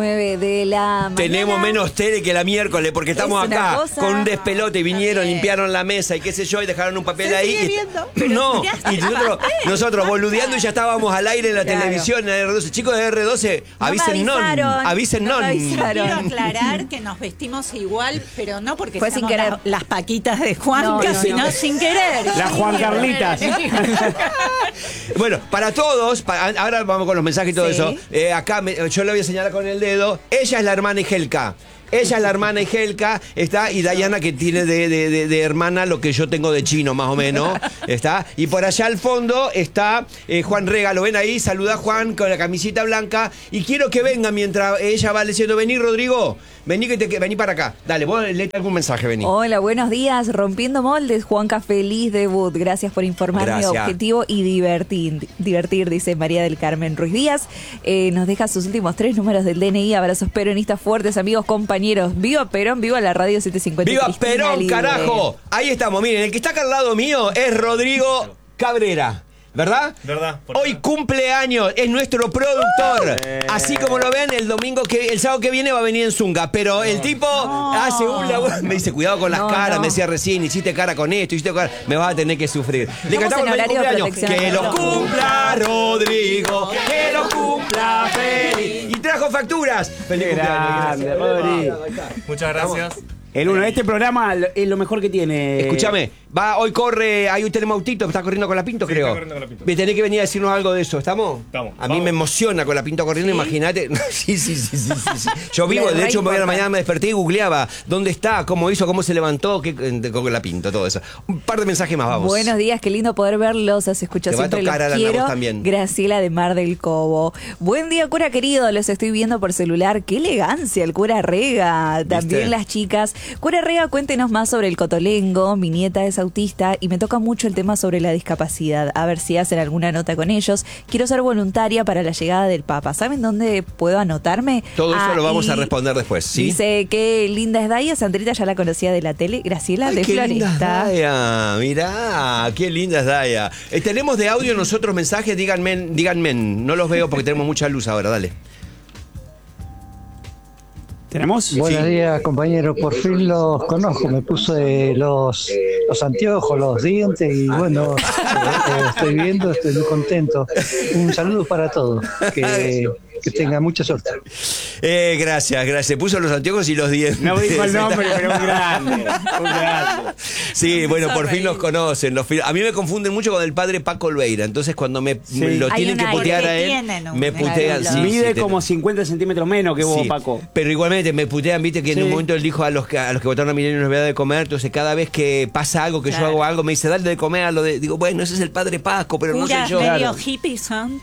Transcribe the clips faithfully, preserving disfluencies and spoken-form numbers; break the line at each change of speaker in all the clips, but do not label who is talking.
nueve de la mañana.
Tenemos menos tele que la miércoles porque estamos acá
cosa...
con un despelote y vinieron, limpiaron la mesa y qué sé yo y dejaron un papel
¿Se
ahí.
sigue
Y...
viendo?
No, y nosotros, nosotros boludeando y ya estábamos al aire en la
Claro.
televisión, en la R doce. Chicos de R doce,
No
avisen non,
avisaron,
avisen
no
non.
me avisaron.
Quiero aclarar que nos vestimos igual, pero no porque
Fue
seamos
sin querer.
la- las paquitas de Juan,
No, no,
sino
no.
sin querer.
Las Juan Carlitas.
Bueno, para todos, pa- ahora vamos con los mensajes y todo
Sí.
eso. Eh, acá me- yo le voy a señalar con el dedo. Ella es la hermana Igelka. Ella es la hermana Igelka, está, y Dayana que tiene de, de- de- de hermana lo que yo tengo de chino, más o menos, está. Y por allá al fondo está eh, Juan Rega, ¿lo ven ahí? Saluda a Juan con la camisita blanca. Y quiero que venga mientras ella va diciendo, vení Rodrigo, vení, que te, que- vení para acá. Dale, vos leete algún mensaje, vení.
Hola, buenos días. Rompiendo moldes, Juanca, feliz debut. Gracias por informarme,
Gracias.
objetivo y divertir, divertir, dice María del Carmen Ruiz Díaz. Eh, nos deja sus últimos tres números del D N I. Abrazos peronistas fuertes, amigos, compañeros. Viva Perón, viva la radio setecientos cincuenta.
¡Viva
Cristina
Perón,
Libre.
carajo! Ahí estamos, miren, el que está acá al lado mío es Rodrigo Cabrera. ¿Verdad?
¿Verdad? Por
Hoy
verdad.
cumpleaños, es nuestro productor. Así como lo ven, el domingo que, el sábado que viene va a venir en Zunga. Pero el tipo hace un laburo. Me dice, cuidado con las
No,
caras,
no.
me decía recién, hiciste cara con esto, hiciste cara. Me vas a tener que sufrir. Le
Estamos
cantamos
en
el
horario de
cumpleaños.
protección.
Que lo cumpla Rodrigo, que lo cumpla feliz. Y trajo facturas. Feliz
Qué
cumpleaños.
grande, Rodri.
Ahí está.
Muchas gracias.
El uno, este programa es lo mejor que tiene.
Escúchame, va, hoy corre, hay un telemautito, está corriendo con la Pinto,
Sí,
creo.
está corriendo con la Pinto.
Me tenés que venir a decirnos algo de eso, ¿estamos?
Estamos.
A mí
Vamos.
me emociona con la Pinto corriendo, imagínate. Sí, sí, sí, sí, sí, sí. Yo vivo,
Le
de
re
hecho, me voy a la
importa.
mañana, me desperté y googleaba dónde está, cómo hizo, cómo se levantó, qué, con la Pinto, todo eso. Un par de mensajes más, vamos.
Buenos días, qué lindo poder verlos. Se escucha
Te va a
siempre,
tocar
los
a la
quiero.
voz también.
Graciela de Mar del Cobo. Buen día, cura querido. Los estoy viendo por celular. Qué elegancia el cura Rega. También
¿Viste?
las chicas. Cura Rega, cuéntenos más sobre el cotolengo. Mi nieta es autista y me toca mucho el tema sobre la discapacidad. A ver si hacen alguna nota con ellos. Quiero ser voluntaria para la llegada del Papa. ¿Saben dónde puedo anotarme?
Todo eso
Ah,
lo vamos a
y
responder después, ¿sí?
Dice qué linda es Daya. Sandrita ya la conocía de la tele. Graciela
Ay,
de
qué linda es
Floresta.
Daya, mirá, qué linda es Daya. Eh, tenemos de audio nosotros mensajes, díganme, díganme, no los veo porque tenemos mucha luz ahora, dale.
¿Tenemos?
Buenos días, compañeros. Por fin los conozco. Me puse los, los anteojos, los dientes y bueno, eh, eh, estoy viendo, estoy muy contento. Un saludo para todos. Que, que tengan mucha suerte.
Eh, gracias, gracias. Puso los anteojos y los dientes.
No dijo el nombre, pero un grande. Un grande.
Sí, bueno, por fin
Sonreí.
los conocen. Los fi- a mí me confunden mucho con el padre Paco Olveira. Entonces, cuando me,
Sí.
me lo
Hay
tienen que
una-
putear a
porque
él,
tienen un-
me putean.
claro,
Sí,
Mide
sí, te-
como cincuenta centímetros menos que vos,
sí.
Paco.
Pero igualmente me putean, viste que en
Sí.
un momento él dijo a los que a los que votaron a Milenio nos voy a dar de comer. Entonces, cada vez que pasa algo, que yo
Claro.
hago algo, me dice, dale de comer a lo de. Digo, bueno, ese es el padre Paco, pero no
Cura
soy yo.
medio
Claro.
hippie son.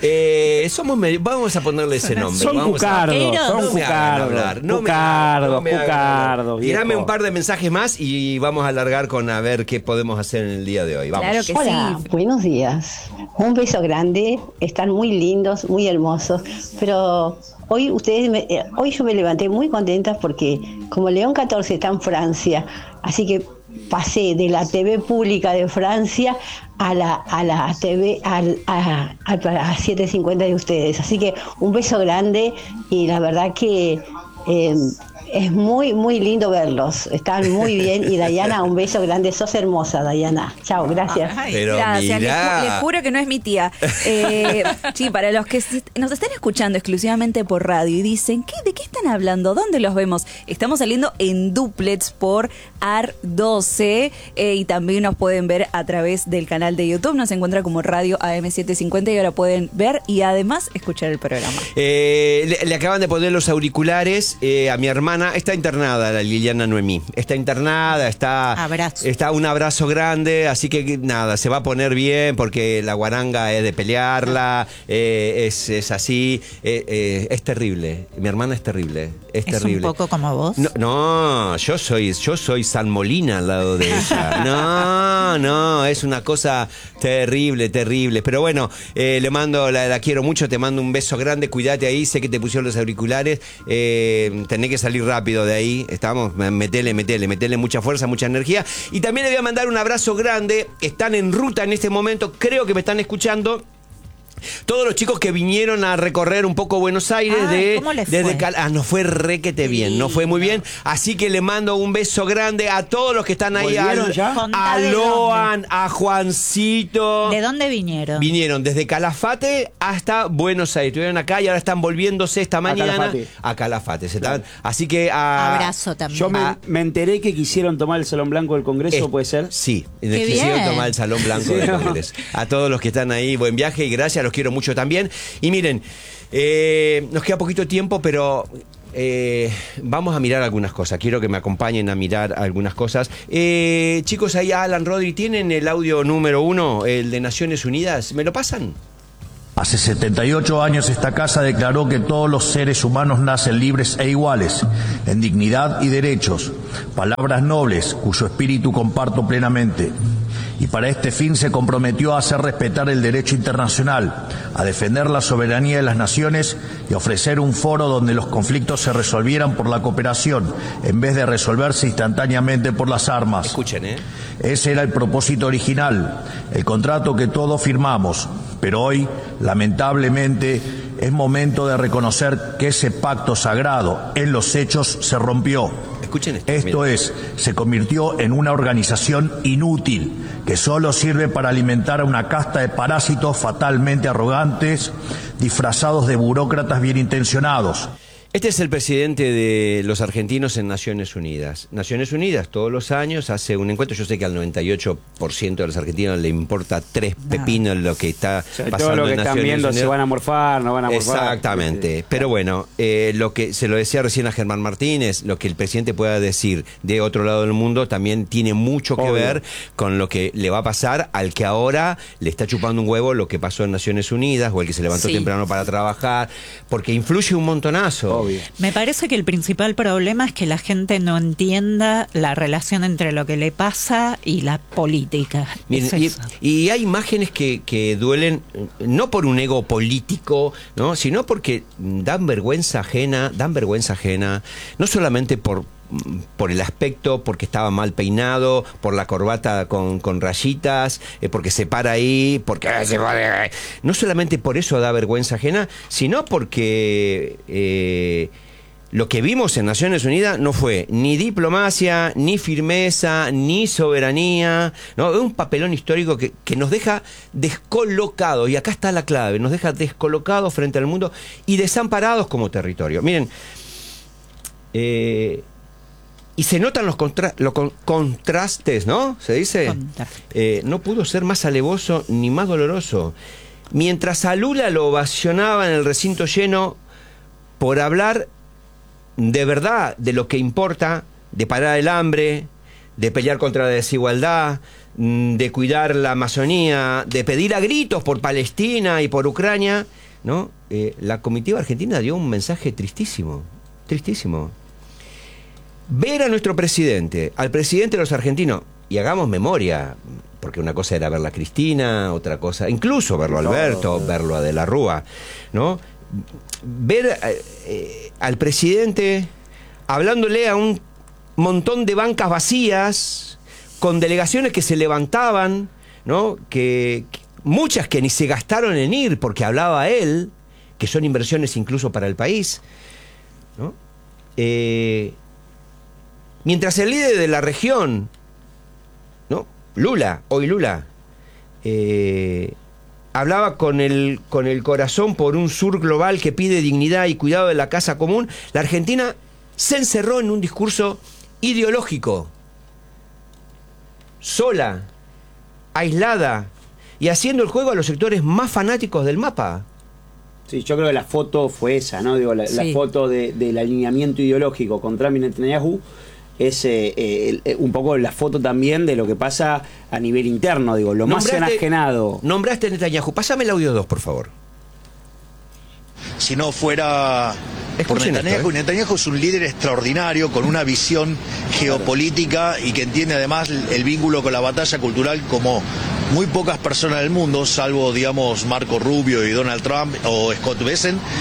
Eh, somos medio- vamos a ponerle ese nombre.
Son
vamos a-
cucardos,
Pero-
son
No me hagan hablar,
cucardos.
no me hagan-
Cucardos,
no me hagan
cucardos.
hablar. Tirame
viejo.
un par de mensajes más y vamos a alargar con a ver qué podemos hacer en el día de hoy. Vamos.
Claro que
Hola,
sí.
buenos días. Un beso grande. Están muy lindos, muy hermosos. Pero hoy ustedes, me- eh, hoy yo me levanté muy contenta porque como León catorce está en Francia, así que pasé de la T V pública de Francia a la a la T V al, a, a, a setecientos cincuenta de ustedes. Así que un beso grande y la verdad que eh, es muy, muy lindo verlos. Están muy bien. Y Dayana, un beso grande. Sos hermosa, Dayana. Chao, gracias.
Ay,
Pero
Gracias, les,
mirá.
ju- les juro que no es mi tía. Eh, sí, para los que si- nos están escuchando exclusivamente por radio y dicen, ¿qué, ¿de qué están hablando? ¿Dónde los vemos? Estamos saliendo en duplets por A R doce eh, y también nos pueden ver a través del canal de YouTube. Nos encuentra como Radio A M setecientos cincuenta y ahora pueden ver y además escuchar el programa.
Eh, le, le acaban de poner los auriculares eh, a mi hermana. Está internada, la Liliana Noemí. Está internada, está.
Abrazo.
Está un abrazo grande, así que nada, se va a poner bien porque la guaranga es de pelearla, eh, es, es así. eh, eh, es terrible. Mi hermana es terrible. Es,
Es
terrible.
un poco como vos.
No, no, yo soy, yo soy San Molina al lado de ella. No, no, es una cosa terrible, terrible. Pero bueno, eh, le mando, la, la quiero mucho, te mando un beso grande, cuídate ahí, sé que te pusieron los auriculares, eh, tenés que salir rápido de ahí, estamos, metele, metele, metele mucha fuerza, mucha energía. Y también le voy a mandar un abrazo grande, están en ruta en este momento, creo que me están escuchando. Todos los chicos que vinieron a recorrer un poco Buenos Aires
Ay,
de
¿cómo les
desde
fue?
Cal- ah, nos fue requete bien, nos fue muy bien, así que le mando un beso grande a todos los que están ahí,
¿Volvieron
al-
ya?
a
Contá de
Loan, a Juancito.
¿De dónde vinieron?
Vinieron desde Calafate hasta Buenos Aires. Estuvieron acá y ahora están volviéndose esta mañana
Calafate.
a Calafate. Se están- así que a,
Abrazo también.
Yo me,
Ah.
me enteré que quisieron tomar el Salón Blanco del Congreso,
Eh,
¿puede ser?
Sí,
Qué
quisieron
bien.
tomar el Salón Blanco
Sí,
del
¿no?
Congreso. A todos los que están ahí, buen viaje y gracias, los quiero mucho también. Y miren, eh, nos queda poquito tiempo, pero eh, vamos a mirar algunas cosas. Quiero que me acompañen a mirar algunas cosas. Eh, chicos, ahí Alan, Rodri, ¿tienen el audio número uno, el de Naciones Unidas? ¿Me lo pasan?
Hace setenta y ocho años esta casa declaró que todos los seres humanos nacen libres e iguales, en dignidad y derechos, palabras nobles cuyo espíritu comparto plenamente. Y para este fin se comprometió a hacer respetar el derecho internacional, a defender la soberanía de las naciones y a ofrecer un foro donde los conflictos se resolvieran por la cooperación, en vez de resolverse instantáneamente por las armas.
Escuchen, ¿eh?
Ese era el propósito original, el contrato que todos firmamos, pero hoy, lamentablemente, es momento de reconocer que ese pacto sagrado en los hechos se rompió.
Escuchen esto.
Esto
miren.
es, se convirtió en una organización inútil que solo sirve para alimentar a una casta de parásitos fatalmente arrogantes, disfrazados de burócratas bien intencionados.
Este es el presidente de los argentinos en Naciones Unidas. Naciones Unidas todos los años hace un encuentro. Yo sé que al noventa y ocho por ciento de los argentinos le importa tres pepinos lo que está
O sea,
pasando
todo lo que
en
están
Naciones
viendo,
Unidas.
se van a morfar, no van a morfar.
Exactamente. Pero bueno, eh, lo que se lo decía recién a Germán Martínez, lo que el presidente pueda decir de otro lado del mundo también tiene mucho que
Obvio.
ver con lo que le va a pasar al que ahora le está chupando un huevo lo que pasó en Naciones Unidas o el que se levantó
Sí.
temprano para trabajar, porque influye un montonazo.
Obvio.
Me parece que el principal problema es que la gente no entienda la relación entre lo que le pasa y la política.
Miren,
Es
y,
eso.
y hay imágenes que, que duelen eh, no por un ego político, ¿no? Sino porque dan vergüenza ajena, dan vergüenza ajena, no solamente por por el aspecto, porque estaba mal peinado, por la corbata con, con rayitas, eh, porque se para ahí, porque eh, se va- no solamente por eso da vergüenza ajena, sino porque eh, lo que vimos en Naciones Unidas no fue ni diplomacia, ni firmeza, ni soberanía, ¿no? Es un papelón histórico que, que nos deja descolocados, y acá está la clave, nos deja descolocados frente al mundo y desamparados como territorio. Miren, eh, y se notan los, contra- los con- contrastes, ¿no? ¿Se dice?
Contrastes.
Eh, no pudo ser más alevoso ni más doloroso. Mientras a Lula lo ovacionaba en el recinto lleno por hablar de verdad de lo que importa, de parar el hambre, de pelear contra la desigualdad, mm, de cuidar la Amazonía, de pedir a gritos por Palestina y por Ucrania, ¿no? Eh, la comitiva argentina dio un mensaje tristísimo, tristísimo. Ver a nuestro presidente, al presidente de los argentinos, y hagamos memoria, porque una cosa era verla a Cristina, otra cosa, incluso verlo a Alberto, verlo a De la Rúa, ¿no? Ver eh, eh, al presidente hablándole a un montón de bancas vacías, con delegaciones que se levantaban, ¿no? Que, que muchas que ni se gastaron en ir porque hablaba él, que son inversiones incluso para el país, ¿no? Eh, mientras el líder de la región, ¿no? Lula, hoy Lula, eh, hablaba con el, con el corazón por un sur global que pide dignidad y cuidado de la casa común, la Argentina se encerró en un discurso ideológico, sola, aislada y haciendo el juego a los sectores más fanáticos del mapa.
Sí, yo creo que la foto fue esa, ¿no? Digo, la,
Sí.
la foto de, del alineamiento ideológico contra Netanyahu es eh, eh, el- un poco la foto también de lo que pasa a nivel interno, digo, lo más
Nombraste-
enajenado.
Nombraste a Netanyahu. Pásame el audio dos, por favor.
Si no fuera por
Escuchen
Netanyahu,
esto, ¿eh?
Netanyahu es un líder extraordinario con una visión geopolítica y que entiende además el vínculo con la batalla cultural como muy pocas personas del mundo, salvo digamos Marco Rubio y Donald Trump o Scott Bessent,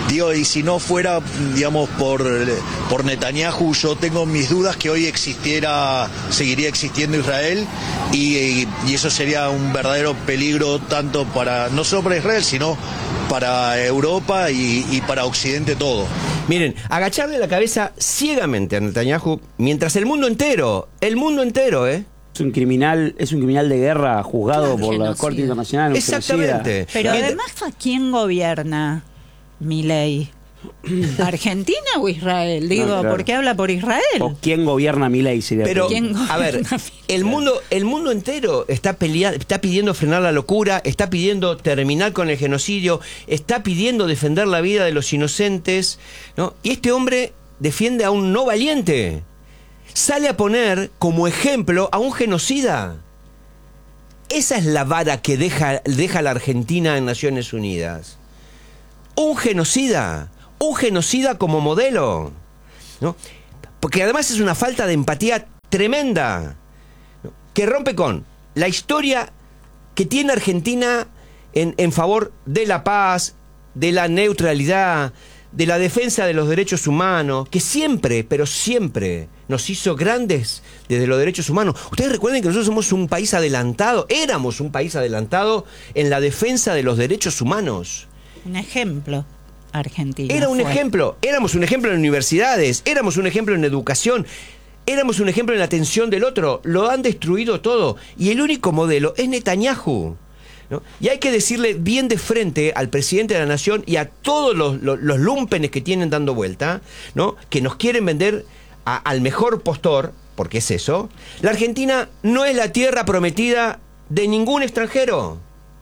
Digo, y si no fuera, digamos, por, por Netanyahu, yo tengo mis dudas que hoy existiera, seguiría existiendo Israel, y, y eso sería un verdadero peligro tanto para, no solo para Israel, sino para Europa y, y para Occidente todo.
Miren, agacharle la cabeza ciegamente a Netanyahu, mientras el mundo entero, el mundo entero, ¿eh?
Es un criminal, es un criminal de guerra juzgado
Claro,
por la
genocida.
Corte Internacional. un
Exactamente.
genocida.
Pero
Mientras-
además, ¿a quién gobierna Milei? ¿Argentina o Israel? Digo,
No, claro.
¿por qué habla por Israel?
¿O quién gobierna Milei? Sería
Pero,
¿Quién
a ver,
gobierna?
el mundo, el mundo entero está pelea- está pidiendo frenar la locura, está pidiendo terminar con el genocidio, está pidiendo defender la vida de los inocentes, ¿no? Y este hombre defiende a un no valiente. Sale a poner como ejemplo a un genocida. Esa es la vara que deja, deja la Argentina en Naciones Unidas. Un genocida. Un genocida como modelo, ¿no? Porque además es una falta de empatía tremenda, ¿no? Que rompe con la historia que tiene Argentina en, en favor de la paz, de la neutralidad, de la defensa de los derechos humanos, que siempre, pero siempre nos hizo grandes desde los derechos humanos. Ustedes recuerden que nosotros somos un país adelantado, éramos un país adelantado en la defensa de los derechos humanos.
Un ejemplo, Argentina.
Era un
fue.
ejemplo, éramos un ejemplo en universidades, éramos un ejemplo en educación, éramos un ejemplo en la atención del otro. Lo han destruido todo. Y el único modelo es Netanyahu, ¿no? Y hay que decirle bien de frente al presidente de la nación y a todos los, los, los lumpenes que tienen dando vuelta, ¿no? Que nos quieren vender a, al mejor postor, porque es eso. La Argentina no es la tierra prometida de ningún extranjero.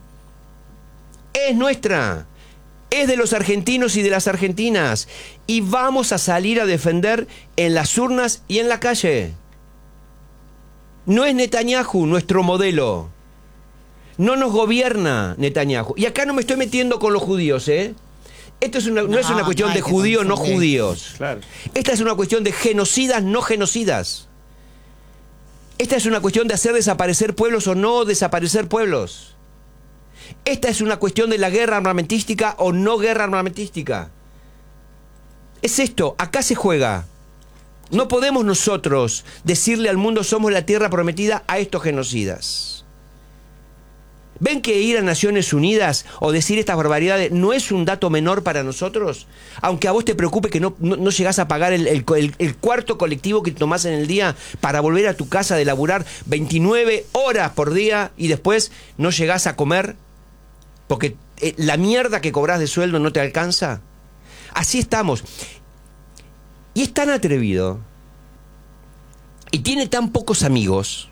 Es nuestra. Es de los argentinos y de las argentinas. Y vamos a salir a defender en las urnas y en la calle. No es Netanyahu nuestro modelo. No nos gobierna Netanyahu. Y acá no me estoy metiendo con los judíos, ¿eh? Esto es una, no,
No,
es una cuestión
no hay
de
que
judíos, no
confundir.
judíos.
Claro.
Esta es una cuestión de genocidas, no genocidas. Esta es una cuestión de hacer desaparecer pueblos o no desaparecer pueblos. Esta es una cuestión de la guerra armamentística o no guerra armamentística. Es esto, acá se juega. No podemos nosotros decirle al mundo somos la tierra prometida a estos genocidas. ¿Ven que ir a Naciones Unidas o decir estas barbaridades no es un dato menor para nosotros? Aunque a vos te preocupe que no, no, no llegás a pagar el, el, el, el cuarto colectivo que tomás en el día para volver a tu casa de laburar veintinueve horas por día y después no llegás a comer porque eh, la mierda que cobrás de sueldo no te alcanza. Así estamos. Y es tan atrevido y tiene tan pocos amigos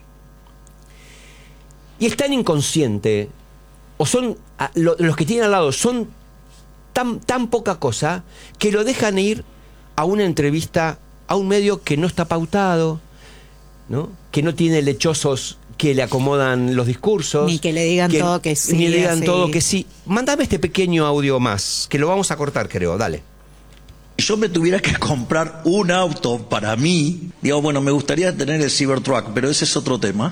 y es tan inconsciente, o son a, lo, los que tienen al lado son tan, tan poca cosa que lo dejan ir a una entrevista a un medio que no está pautado, ¿no? Que no tiene lechosos que le acomodan los discursos.
Ni que le digan todo que sí,
Ni le digan
así.
todo que sí. Mándame este pequeño audio más, que lo vamos a cortar, creo. Dale.
Si yo me tuviera que comprar un auto para mí, digo, bueno, me gustaría tener el Cybertruck, pero ese es otro tema.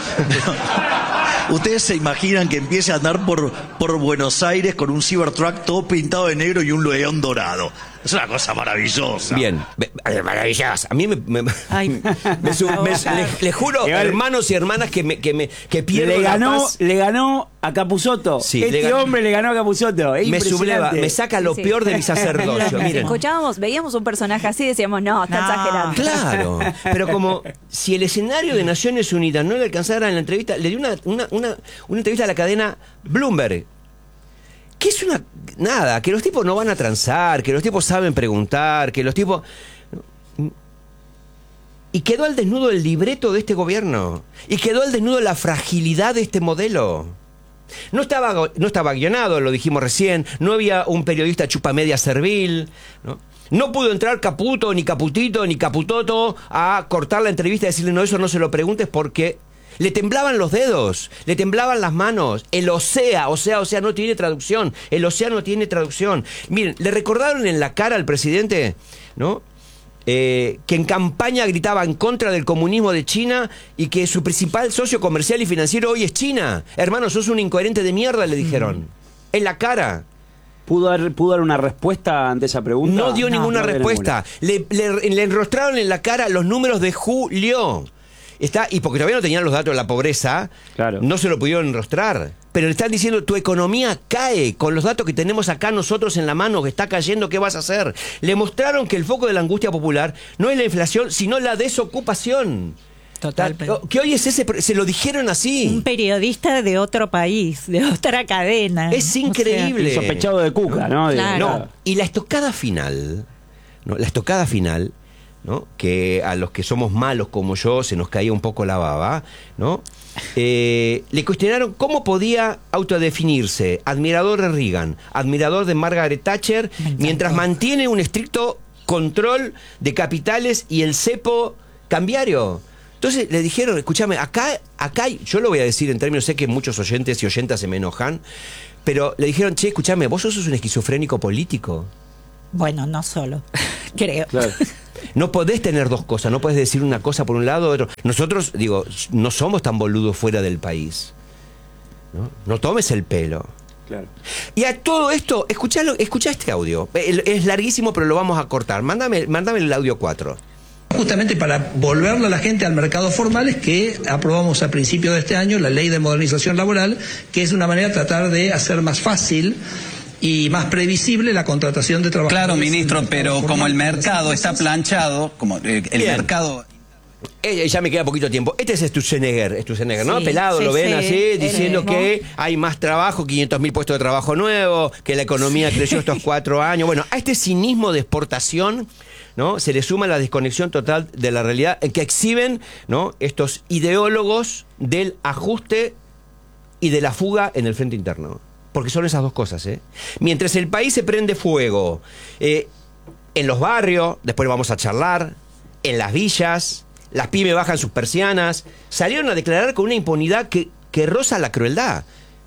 ¿Ustedes se imaginan que empiece a andar por, por Buenos Aires con un Cybertruck todo pintado de negro y un león dorado? Es una cosa maravillosa.
Bien, Be- eh, maravilloso. A mí me, me,
Ay,
me su- me- le, le juro,
Igual-
hermanos y hermanas, que me, que me que pierdo
Le
la
ganó,
paz.
le ganó a Capusotto.
Sí,
este
le ganó.
hombre le ganó a Capusotto. Es
Me subleva,
impresionante.
me saca lo
Sí.
peor de mi sacerdocio.
Si
Miren.
escuchábamos, veíamos un personaje así y decíamos, no, está
No.
exagerando.
Claro, pero como si el escenario de Naciones Unidas no le alcanzara en la entrevista, le dio una, una, una, una entrevista a la cadena Bloomberg, que es una... Nada, que los tipos no van a transar, que los tipos saben preguntar, que los tipos... Y quedó al desnudo el libreto de este gobierno, y quedó al desnudo la fragilidad de este modelo. No estaba, no estaba guionado, lo dijimos recién, no había un periodista chupamedia servil, ¿no? No pudo entrar Caputo, ni Caputito, ni Caputoto a cortar la entrevista y decirle, no, eso no se lo preguntes porque le temblaban los dedos, le temblaban las manos. El Osea, o sea, o sea, no tiene traducción. El Osea no tiene traducción. Miren, le recordaron en la cara al presidente, ¿no? Eh, que en campaña gritaba en contra del comunismo de China y que su principal socio comercial y financiero hoy es China. Hermano, sos un incoherente de mierda, le dijeron. En la cara.
¿Pudo dar, ¿Pudo dar una respuesta ante esa pregunta?
No dio
no,
ninguna
no
respuesta. Le, le, le enrostraron en la cara los números de julio. Está, y porque todavía no tenían los datos de la pobreza,
claro.
no se lo pudieron enrostrar. Pero le están diciendo, tu economía cae con los datos que tenemos acá nosotros en la mano, que está cayendo, ¿qué vas a hacer? Le mostraron que el foco de la angustia popular no es la inflación, sino la desocupación.
Total.
Que hoy es ese, se lo dijeron así.
Un periodista de otro país, de otra cadena.
Es increíble.
O sea, sospechado de Cuca, ¿no?
Claro.
No, y la estocada final, ¿no? La estocada final, ¿no? Que a los que somos malos como yo se nos caía un poco la baba, ¿no? Eh, le cuestionaron cómo podía autodefinirse admirador de Reagan, admirador de Margaret Thatcher, mientras mantiene un estricto control de capitales y el cepo cambiario. Entonces le dijeron, escúchame, acá, acá hay, yo lo voy a decir en términos, sé que muchos oyentes y oyentas se me enojan, pero le dijeron, che, escúchame, vos sos un esquizofrénico político.
Bueno, no solo, creo.
Claro.
No podés tener dos cosas, no podés decir una cosa por un lado, otro. Nosotros, digo, no somos tan boludos fuera del país. No, no tomes el pelo.
Claro.
Y a todo esto, escuchalo, escuchá este audio. Es larguísimo, pero lo vamos a cortar. Mándame, mándame el audio cuatro.
Justamente para volverle a la gente al mercado formal es que aprobamos a principios de este año la ley de modernización laboral, que es una manera de tratar de hacer más fácil y más previsible la contratación de trabajadores.
Claro, ministro, pero como el mercado está planchado, como eh, el
Bien.
mercado...
Eh, ya me queda poquito tiempo. Este es Sturzenegger, Sturzenegger, ¿no?
Sí,
Pelado,
sí,
lo ven
sí,
así,
el
diciendo
mismo.
que hay más trabajo, quinientos mil puestos de trabajo nuevos, que la economía creció estos cuatro años. Bueno, a este cinismo de exportación, ¿no? Se le suma la desconexión total de la realidad en que exhiben, ¿no? Estos ideólogos del ajuste y de la fuga en el frente interno. Porque son esas dos cosas, ¿eh? Mientras el país se prende fuego, eh, en los barrios, después vamos a charlar, en las villas, las pymes bajan sus persianas, salieron a declarar con una impunidad que, que roza la crueldad.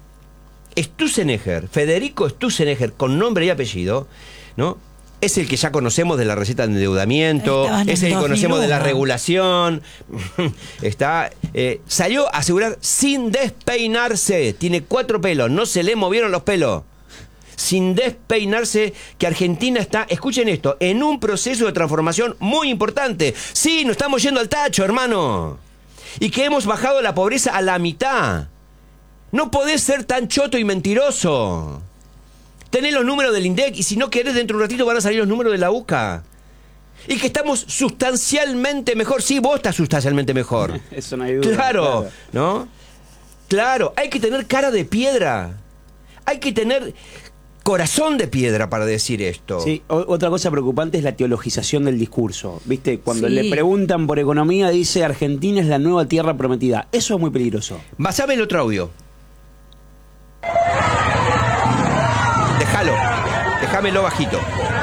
Sturzenegger, Federico Sturzenegger, con nombre y apellido, ¿no? Es el que ya conocemos de la receta de endeudamiento,
Estaban
es el
en
que conocemos de la
dos mil uno.
regulación. Está, eh, salió a asegurar sin despeinarse, tiene cuatro pelos, no se le movieron los pelos. Sin despeinarse, que Argentina está, escuchen esto, en un proceso de transformación muy importante. Sí, nos estamos yendo al tacho, hermano. Y que hemos bajado la pobreza a la mitad. No podés ser tan choto y mentiroso. Tenés los números del INDEC y si no querés, dentro de un ratito van a salir los números de la U C A. Y que estamos sustancialmente mejor. Sí, vos estás sustancialmente mejor.
Eso no hay duda.
Claro,
Claro.
¿no? Claro, hay que tener cara de piedra. Hay que tener corazón de piedra para decir esto.
Sí, o- otra cosa preocupante es la teologización del discurso. ¿Viste? Cuando
Sí.
le preguntan por economía, dice Argentina es la nueva tierra prometida. Eso es muy peligroso.
Basame el otro audio. Déjalo. Déjamelo bajito.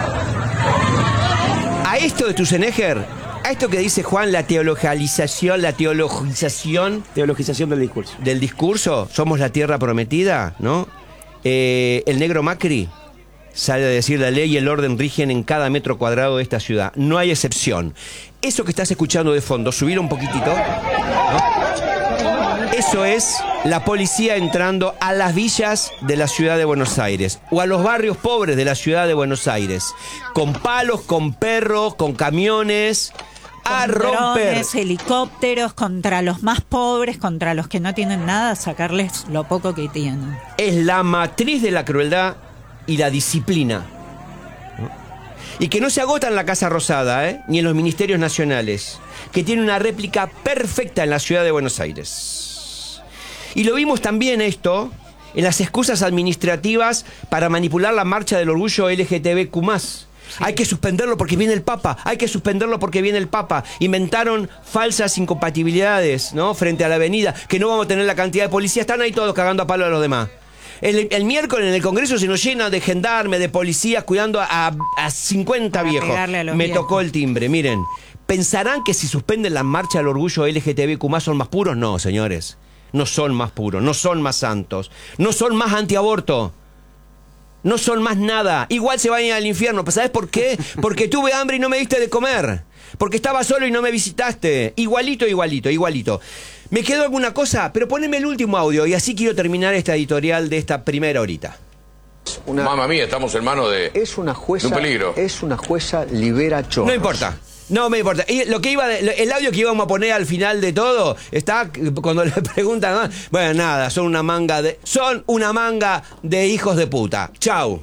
A esto de Sturzenegger, a esto que dice Juan, la teologización, la teologización
Teologización del discurso.
del discurso, somos la tierra prometida, ¿no? Eh, el negro Macri sale a decir la ley y el orden rigen en cada metro cuadrado de esta ciudad. No hay excepción. Eso que estás escuchando de fondo, subir un poquitito, ¿no? Eso es la policía entrando a las villas de la ciudad de Buenos Aires o a los barrios pobres de la ciudad de Buenos Aires, con palos, con perros, con camiones, a
Con
romper.
drones, helicópteros, contra los más pobres, contra los que no tienen nada, sacarles lo poco que tienen.
Es la matriz de la crueldad y la disciplina, ¿no? Y que no se agota en la Casa Rosada, ¿eh? Ni en los ministerios nacionales, que tiene una réplica perfecta en la ciudad de Buenos Aires. Y lo vimos también esto en las excusas administrativas para manipular la marcha del orgullo L G T B Q más. Hay que suspenderlo porque viene el Papa, hay que suspenderlo porque viene el Papa. Inventaron falsas incompatibilidades, ¿no? Frente a la avenida, que no vamos a tener la cantidad de policías, están ahí todos cagando a palo a los demás. El, el miércoles en el Congreso se nos llena de gendarmes, de policías cuidando a, a cincuenta
Para
viejos.
pegarle a los
Me
viejos.
tocó el timbre, miren. ¿Pensarán que si suspenden la marcha del orgullo L G T B Q más son más puros? No, señores. No son más puros, no son más santos, no son más antiaborto. No son más nada. Igual se van a ir al infierno. ¿Sabes por qué? Porque tuve hambre y no me diste de comer. Porque estaba solo y no me visitaste. Igualito, igualito, igualito. ¿Me quedó alguna cosa? Pero poneme el último audio y así quiero terminar esta editorial de esta primera horita.
es una...
Mamma mía, estamos en manos de,
es una jueza,
de un peligro.
Es una jueza libera chorros.
No importa. No me importa. Y lo que iba de- el audio que íbamos a poner al final de todo está cuando le preguntan, ¿no? Bueno, nada, son una manga de son una manga de hijos de puta. Chau.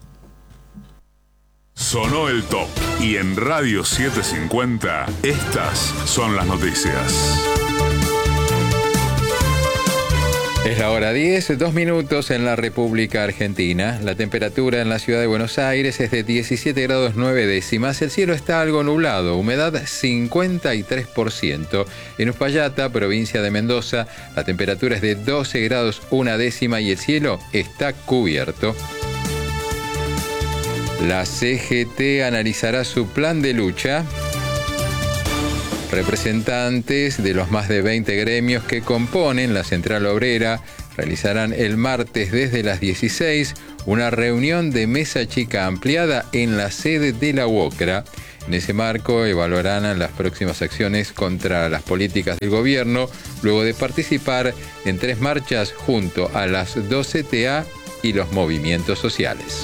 Sonó el top y en Radio setecientos cincuenta estas son las noticias.
Es la hora diez, dos minutos en la República Argentina. La temperatura en la ciudad de Buenos Aires es de diecisiete grados nueve décimas. El cielo está algo nublado, humedad cincuenta y tres por ciento. En Uspallata, provincia de Mendoza, la temperatura es de doce grados una décima y el cielo está cubierto. La C G T analizará su plan de lucha. Representantes de los más de veinte gremios que componen la Central Obrera realizarán el martes desde las dieciséis una reunión de mesa chica ampliada en la sede de la UOCRA. En ese marco evaluarán las próximas acciones contra las políticas del gobierno, luego de participar en tres marchas junto a las dos C T A y los movimientos sociales.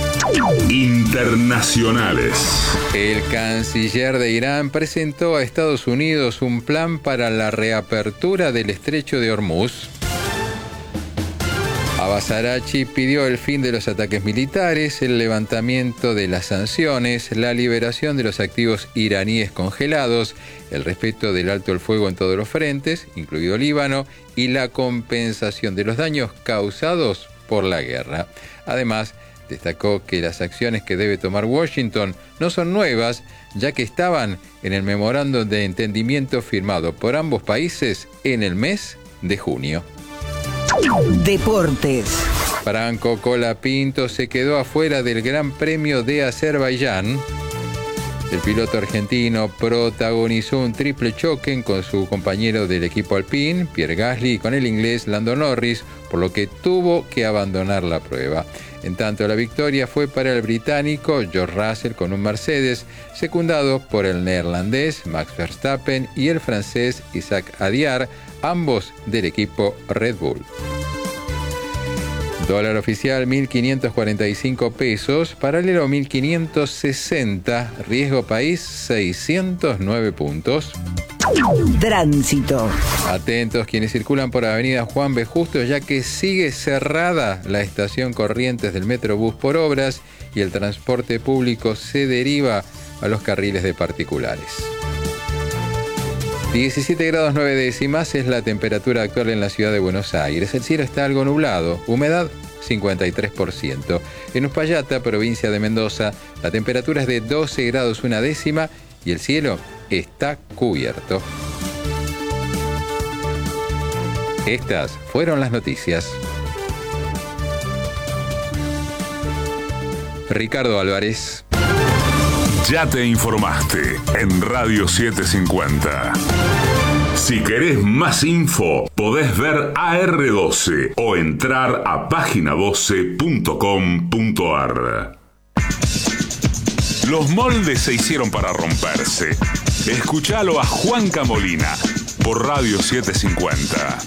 Internacionales.
El canciller de Irán presentó a Estados Unidos un plan para la reapertura del estrecho de Hormuz. Abbas Araghchi pidió el fin de los ataques militares, el levantamiento de las sanciones, la liberación de los activos iraníes congelados, el respeto del alto el fuego en todos los frentes, incluido Líbano, y la compensación de los daños causados por la guerra. Además, destacó que las acciones que debe tomar Washington no son nuevas, ya que estaban en el memorándum de entendimiento firmado por ambos países en el mes de junio.
Deportes.
Franco Colapinto se quedó afuera del Gran Premio de Azerbaiyán. El piloto argentino protagonizó un triple choque con su compañero del equipo Alpine, Pierre Gasly, y con el inglés Lando Norris, por lo que tuvo que abandonar la prueba. En tanto, la victoria fue para el británico George Russell con un Mercedes, secundado por el neerlandés Max Verstappen y el francés Isaac Hadjar, ambos del equipo Red Bull. Dólar oficial mil quinientos cuarenta y cinco pesos, paralelo mil quinientos sesenta, riesgo país seiscientos nueve puntos.
Tránsito.
Atentos quienes circulan por Avenida Juan B. Justo, ya que sigue cerrada la estación Corrientes del Metrobús por obras y el transporte público se deriva a los carriles de particulares. diecisiete grados nueve décimas es la temperatura actual en la ciudad de Buenos Aires. El cielo está algo nublado, humedad cincuenta y tres por ciento. En Uspallata, provincia de Mendoza, la temperatura es de doce grados una décima y el cielo está cubierto. Estas fueron las noticias. Ricardo Álvarez.
Ya te informaste en Radio setecientos cincuenta. Si querés más info, podés ver A R doce o entrar a página doce punto com punto ar. Los moldes se hicieron para romperse. Escuchalo a Juanca Molina por Radio setecientos cincuenta.